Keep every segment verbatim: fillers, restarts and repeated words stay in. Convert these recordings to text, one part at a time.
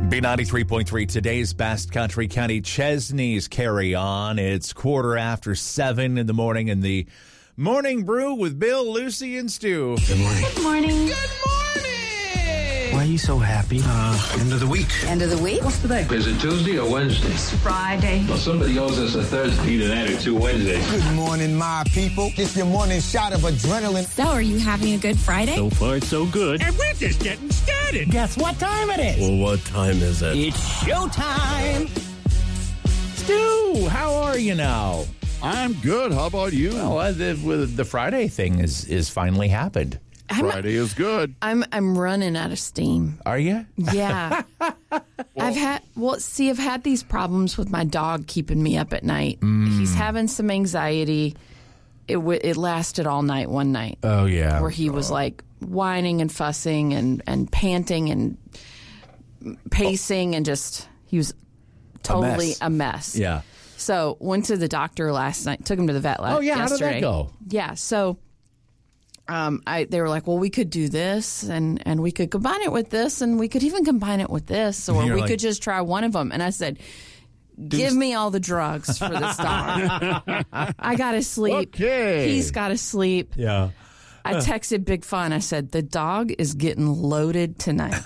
B ninety-three point three, today's best country. Kenny Chesney's Carry On. It's quarter after seven in the morning in the Morning Brew with Bill, Lucy, and Stu. Good morning. Good morning. Good morning. Why are you so happy? Uh, end of the week. End of the week? What's today? Is it Tuesday or Wednesday? It's Friday. Well, somebody owes us a Thursday. Either that or two Wednesdays. Good morning, my people. It's your morning shot of adrenaline. So, are you having a good Friday? So far, so good. And we're just getting started. Guess what time it is? Well, what time is it? It's showtime. Stu, how are you now? I'm good. How about you? Well, uh, the, the Friday thing is, is finally happened. Friday is good. I'm I'm running out of steam. Are you? Yeah. well, I've had well, see, I've had these problems with my dog keeping me up at night. Mm. He's having some anxiety. It w- it lasted all night one night. Oh yeah. Where he was like whining and fussing and, and panting and pacing oh. and just he was totally a mess. a mess. Yeah. So went to the doctor last night. Took him to the vet last. Oh yeah. yesterday. How did that go? Yeah. So. Um, I, they were like, well, we could do this, and, and we could combine it with this, and we could even combine it with this, or we like, could just try one of them. And I said, give me all the drugs for this dog. I got to sleep. Okay. He's got to sleep. Yeah. I texted Big Fun. I said, the dog is getting loaded tonight.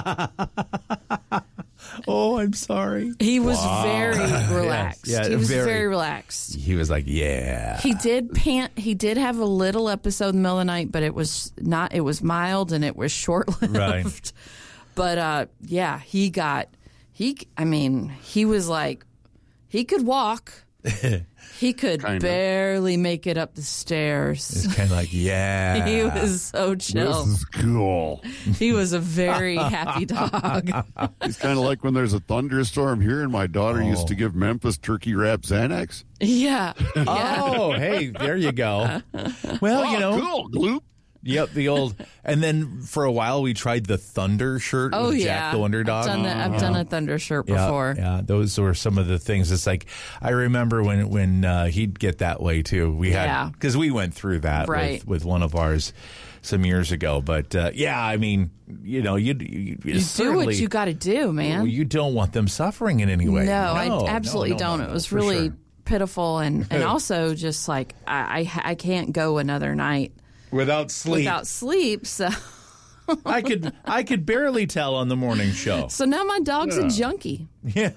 Oh, I'm sorry. He was wow. very relaxed. Yes. Yeah, he was very, very relaxed. He was like, yeah. He did pant. He did have a little episode in the middle of the night, but it was not, it was mild and it was short-lived. Right. But, uh, yeah, he got, he, I mean, he was like, he could walk. He could kind barely of. make it up the stairs. It's kind of like, yeah. He was so chill. This is cool. He was a very happy dog. It's kind of like when there's a thunderstorm here, and my daughter oh. used to give Memphis turkey wrap Xanax. Yeah. yeah. Oh, hey, there you go. Well, oh, you know. Cool, Gloop. Yep, the old, and then for a while we tried the Thunder shirt oh, with yeah. Jack the Wonder Dog. I've done, the, I've done a Thunder shirt before. Yeah, yeah, those were some of the things. It's like, I remember when when uh, he'd get that way too. We had, yeah. because we went through that right. with, with one of ours some years ago. But uh, yeah, I mean, you know, you you, you do what you got to do, man. You don't want them suffering in any way. No, no I absolutely no, no, don't. no, it was no, really sure. pitiful, and, and also just like I, I I can't go another night without sleep. Without sleep, so I could I could barely tell on the morning show. So now my dog's yeah. a junkie. Yeah,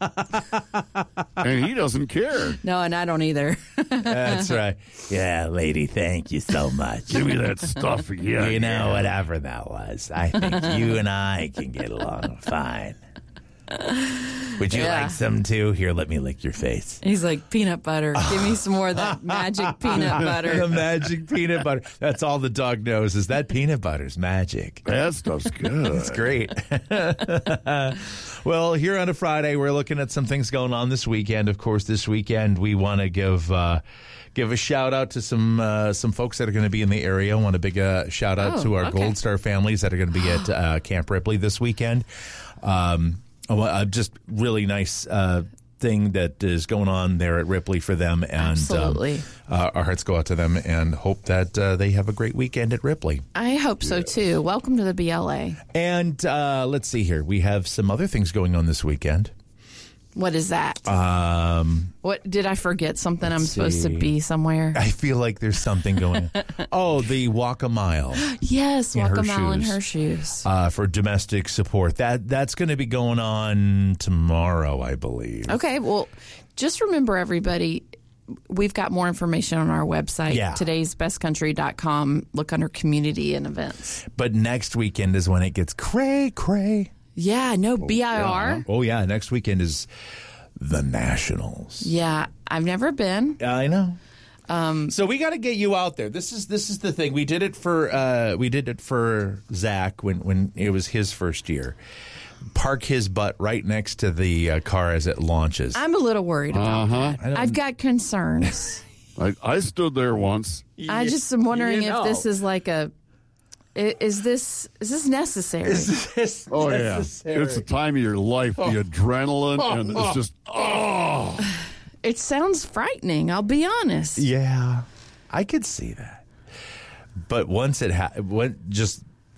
and he doesn't care. No, and I don't either. That's right. Yeah, lady, thank you so much. Give me that stuff again. You know, yeah. whatever that was, I think you and I can get along fine. Would you yeah. like some too? Here, let me lick your face. He's like, peanut butter. Give me some more of that magic peanut butter. The magic peanut butter. That's all the dog knows is that peanut butter's magic. That stuff's good. It's great. Well, here on a Friday, we're looking at some things going on this weekend. Of course, this weekend we want to give uh, give a shout out to some uh, some folks that are going to be in the area. I want a big uh, shout out oh, to our okay. Gold Star families that are going to be at uh, Camp Ripley this weekend. Um, uh, just really nice uh, thing that is going on there at Ripley for them, and absolutely, um, uh, our hearts go out to them and hope that uh, they have a great weekend at Ripley. I hope so too. Welcome to the B L A. And uh, let's see here, we have some other things going on this weekend. What is that? Um, what did I forget? Something I'm supposed see. to be somewhere? I feel like there's something going on. Oh, the Walk a Mile. Yes, Walk a Mile in her shoes. Uh, for domestic support. That That's going to be going on tomorrow, I believe. Okay, well, just remember, everybody, we've got more information on our website, yeah. todays best country dot com. Look under community and events. But next weekend is when it gets cray, cray. Yeah, no, B I R. Yeah. Oh, yeah. Next weekend is the Nationals. Yeah, I've never been. I know. Um, so we got to get you out there. This is this is the thing. We did it for uh, we did it for Zach when, when it was his first year. Park his butt right next to the uh, car as it launches. I'm a little worried about uh-huh. that. I've got concerns. I, I stood there once. I just am wondering you know. if this is like a. Is this is this necessary? Is this oh necessary? Yeah, it's the time of your life. The adrenaline oh, and oh, it's just oh. It sounds frightening. I'll be honest. Yeah, I could see that. But once it ha- went, just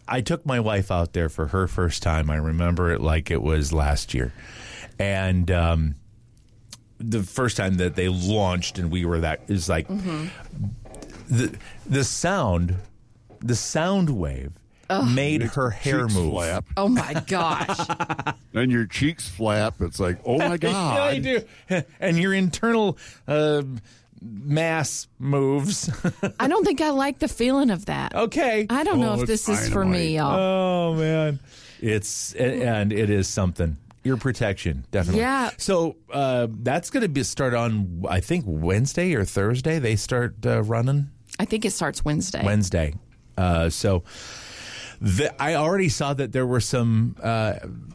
I took my wife out there for her first time. I remember it like it was last year. And um, the first time that they launched and we were that is like mm-hmm. the the sound, the sound wave Ugh. made Makes her hair move. Flap. Oh my gosh. And your cheeks flap. It's like, oh my God. Yeah, they do. And your internal uh, mass moves. I don't think I like the feeling of that. Okay. I don't Oh, know if it's this is for dynamite. me, y'all. Oh, man. It's, and it is something. Ear protection, definitely. Yeah. So uh, that's going to be start on, I think, Wednesday or Thursday. They start uh, running. I think it starts Wednesday. Wednesday. Uh, so the, I already saw that there were some uh,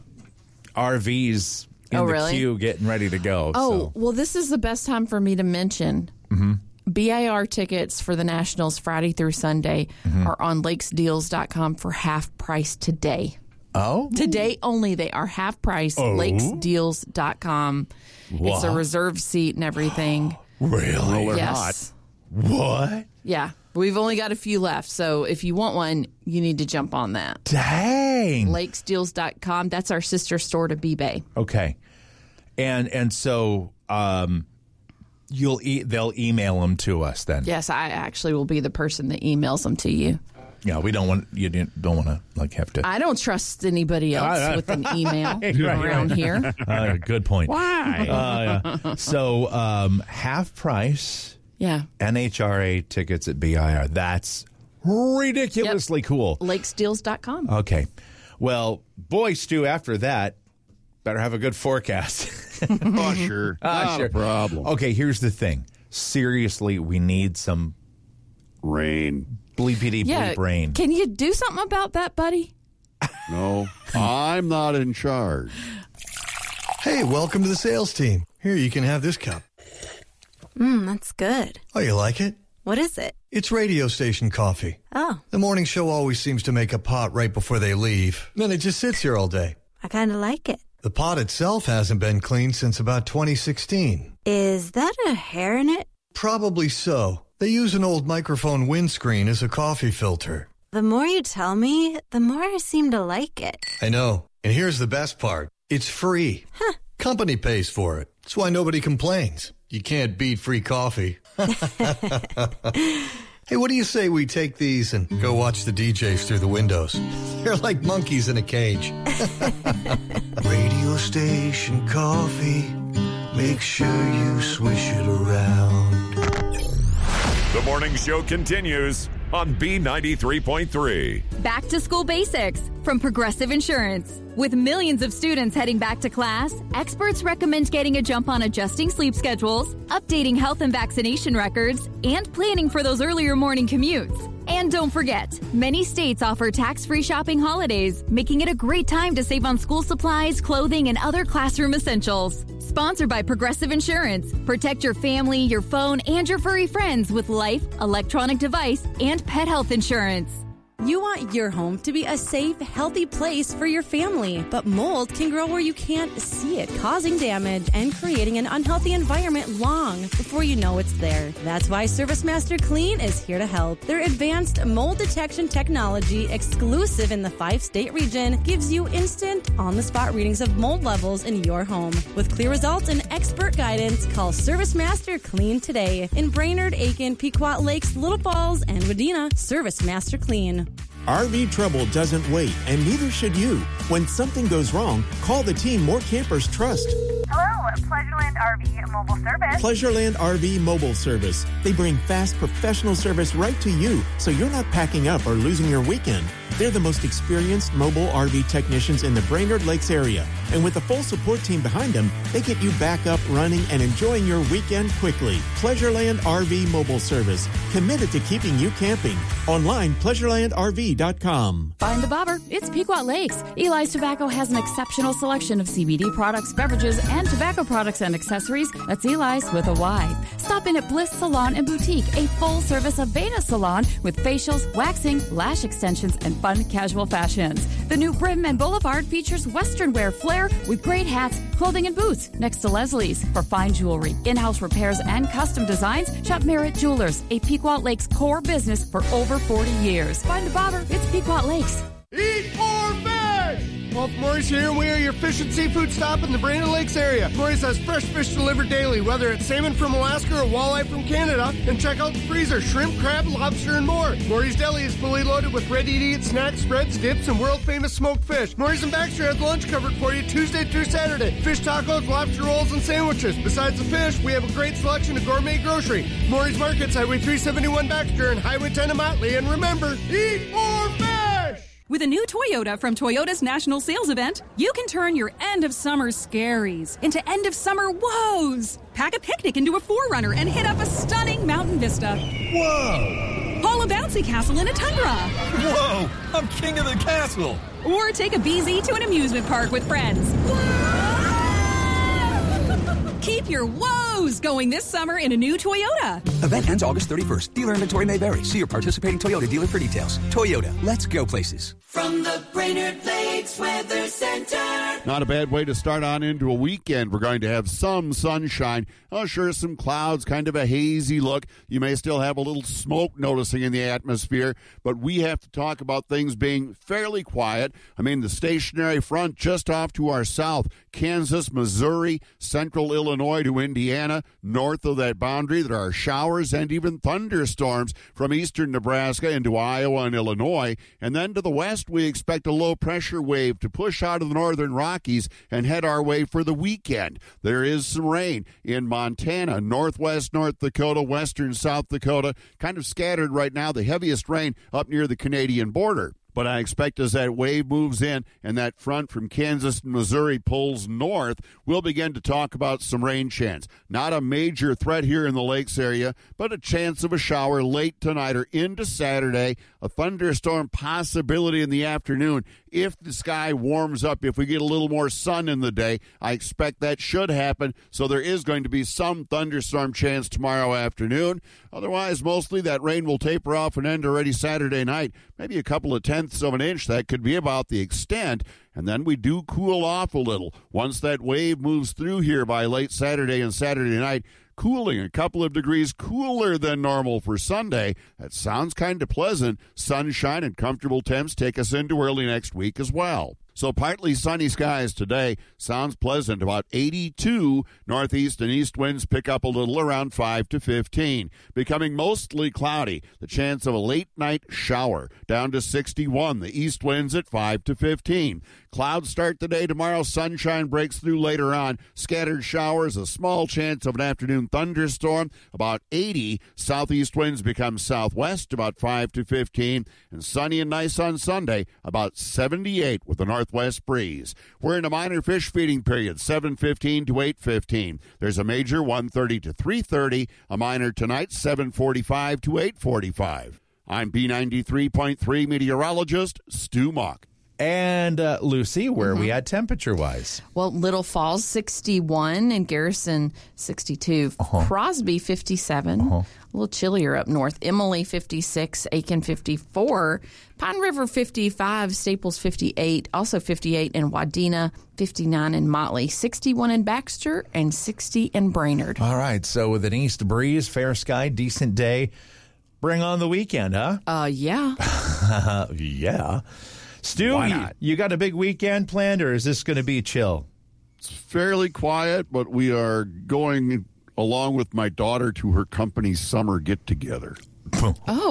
R Vs in Oh, the really? queue getting ready to go. Oh, so. well, this is the best time for me to mention. Mm-hmm. B I R tickets for the Nationals Friday through Sunday mm-hmm. are on lakes deals dot com for half price today. Oh? Today only, they are half price, Oh? lakes deals dot com. What? It's a reserved seat and everything. Really? Well, they're Yes. What? Yeah. We've only got a few left, so if you want one, you need to jump on that. Dang. lakes deals dot com. That's our sister store to B-Bay. Okay. And and so um, you'll e- they'll email them to us then. Yes, I actually will be the person that emails them to you. Yeah, we don't want you don't want to like have to. I don't trust anybody else with an email Right, around right. here. Uh, good point. Why? Uh, yeah. So um, half price Yeah. N H R A tickets at B I R. That's ridiculously Yep. cool. lakes deals dot com. Okay. Well, boy, Stu, after that, better have a good forecast. Oh, sure. Ah, Not sure. a problem. Okay, here's the thing. Seriously, we need some Rain. bleepity Yeah. bleep rain. Can you do something about that, buddy? No, I'm not in charge. Hey, welcome to the sales team. Here, you can have this cup. Mmm, that's good. Oh, you like it? What is it? It's radio station coffee. Oh, The morning show always seems to make a pot right before they leave. Then it just sits here all day. I kind of like it. The pot itself hasn't been cleaned since about twenty sixteen. Is that a hair in it? Probably so. They use an old microphone windscreen as a coffee filter. The more you tell me, the more I seem to like it. I know. And here's the best part. It's free. Huh. Company pays for it. That's why nobody complains. You can't beat free coffee. Hey, what do you say we take these and go watch the D Js through the windows? They're like monkeys in a cage. Radio station coffee. Make sure you swish it around. The morning show continues on B ninety-three point three. Back to school basics from Progressive Insurance. With millions of students heading back to class, experts recommend getting a jump on adjusting sleep schedules, updating health and vaccination records, and planning for those earlier morning commutes. And don't forget, many states offer tax-free shopping holidays, making it a great time to save on school supplies, clothing, and other classroom essentials. Sponsored by Progressive Insurance. Protect your family, your phone, and your furry friends with life, electronic device, and pet health insurance. You want your home to be a safe, healthy place for your family, but mold can grow where you can't see it, causing damage and creating an unhealthy environment long before you know it's there. That's why ServiceMaster Clean is here to help. Their advanced mold detection technology, exclusive in the five-state region, gives you instant, on-the-spot readings of mold levels in your home. With clear results and expert guidance, call ServiceMaster Clean today in Brainerd, Aiken, Pequot Lakes, Little Falls, and Wadena. ServiceMaster Clean. R V trouble doesn't wait, and neither should you. When something goes wrong, call the team more campers trust. Hello, Pleasureland R V Mobile Service. Pleasureland R V Mobile Service. They bring fast, professional service right to you, so you're not packing up or losing your weekend. They're the most experienced mobile R V technicians in the Brainerd Lakes area. And with a full support team behind them, they get you back up, running, and enjoying your weekend quickly. Pleasureland R V Mobile Service. Committed to keeping you camping. Online, pleasureland R V dot com. Find the bobber. It's Pequot Lakes. Eli's Tobacco has an exceptional selection of C B D products, beverages, and tobacco products and accessories. That's Eli's with a Y. Stop in at Bliss Salon and Boutique, a full-service Aveda salon with facials, waxing, lash extensions, and fun casual fashions. The new Brim and Boulevard features Western wear flair with great hats, clothing, and boots next to Leslie's. For fine jewelry, in-house repairs, and custom designs, shop Merritt Jewelers, a Pequot Lakes core business for over forty years. Find the bobber. It's Pequot Lakes. Wolf. Maury's here, and we are your fish and seafood stop in the Brainerd Lakes area. Maury's has fresh fish delivered daily, whether it's salmon from Alaska or walleye from Canada. And check out the freezer, shrimp, crab, lobster, and more. Maury's Deli is fully loaded with ready-to-eat snacks, spreads, dips, and world-famous smoked fish. Maury's and Baxter has lunch covered for you Tuesday through Saturday. Fish tacos, lobster rolls, and sandwiches. Besides the fish, we have a great selection of gourmet grocery. Maury's Markets, Highway three seventy-one Baxter and Highway ten in Motley. And remember, eat more fish! With a new Toyota from Toyota's National Sales Event, you can turn your end-of-summer scaries into end-of-summer woes. Pack a picnic into a four runner and hit up a stunning mountain vista. Whoa! Haul a bouncy castle in a Tundra. Whoa! I'm king of the castle! Or take a B Z to an amusement park with friends. Keep your woes going this summer in a new Toyota. Event ends August thirty-first. Dealer inventory may vary. See your participating Toyota dealer for details. Toyota, let's go places. From the Brainerd Lakes Weather Center. Not a bad way to start on into a weekend. We're going to have some sunshine. Oh, sure, some clouds, kind of a hazy look. You may still have a little smoke noticing in the atmosphere, but we have to talk about things being fairly quiet. I mean, the stationary front just off to our south, Kansas, Missouri, central Illinois to Indiana. North of that boundary, there are showers and even thunderstorms from eastern Nebraska into Iowa and Illinois. And then to the west, we expect a low-pressure wave to push out of the northern Rockies and head our way for the weekend. There is some rain in Montana, northwest North Dakota, western South Dakota, kind of scattered right now, the heaviest rain up near the Canadian border. But I expect as that wave moves in and that front from Kansas and Missouri pulls north, we'll begin to talk about some rain chance. Not a major threat here in the lakes area, but a chance of a shower late tonight or into Saturday. A thunderstorm possibility in the afternoon if the sky warms up, if we get a little more sun in the day. I expect that should happen, so there is going to be some thunderstorm chance tomorrow afternoon. Otherwise, mostly that rain will taper off and end already Saturday night. Maybe a couple of tenths of an inch. That could be about the extent. And then we do cool off a little. Once that wave moves through here by late Saturday and Saturday night, cooling a couple of degrees cooler than normal for Sunday. That sounds kind of pleasant. Sunshine and comfortable temps take us into early next week as well. So partly sunny skies today. Sounds pleasant. About eighty-two. Northeast and east winds pick up a little around five to fifteen. Becoming mostly cloudy. The chance of a late night shower. Down to sixty-one. The east winds at five to fifteen. Clouds start the day tomorrow. Sunshine breaks through later on. Scattered showers. A small chance of an afternoon thunderstorm. About eighty. Southeast winds become southwest. About five to fifteen. And sunny and nice on Sunday. About seventy-eight with the north northwest breeze. We're in a minor fish feeding period, seven fifteen to eight fifteen. There's a major one thirty to three thirty, a minor tonight seven forty-five to eight forty-five. I'm B ninety-three point three meteorologist Stu Mock. And uh, Lucy, where mm-hmm. are we at temperature-wise? Well, Little Falls, sixty-one, and Garrison, sixty-two. Uh-huh. Crosby, fifty-seven. Uh-huh. A little chillier up north. Emily, fifty-six. Aiken, fifty-four. Pine River, fifty-five. Staples, fifty-eight. Also fifty-eight in Wadena, fifty-nine in Motley. sixty-one in Baxter, and sixty in Brainerd. All right, so with an east breeze, fair sky, decent day, bring on the weekend, huh? Uh, yeah. yeah. Stu, you, you got a big weekend planned, or is this going to be chill? It's fairly quiet, but we are going along with my daughter to her company's summer get-together. Oh,